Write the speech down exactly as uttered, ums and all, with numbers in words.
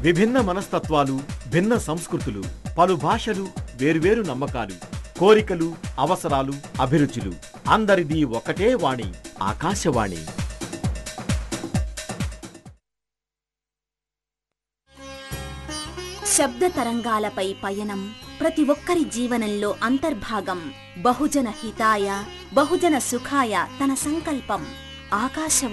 విభిన్న మనస్తత్వాలు, భిన్న సంస్కృతులు, పలు భాషలు, వేర్వేరు నమ్మకాలు, కోరికలు, అవసరాలు, అభిరుచులు, అందరిది ఒకటే వాణి, ఆకాశవాణి. శబ్ద తరంగాలపై పయనం ప్రతి ఒక్కరి జీవనంలో అంతర్భాగం. బహుజన హితాయ బహుజన సుఖాయ తన సంకల్పం. ఆకాశవాణి.